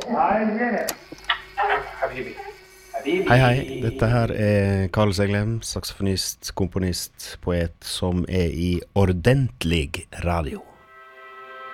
Hei, hei. Dette her Carl Seglem, saksofonist, komponist, poet, som i ordentlig radio.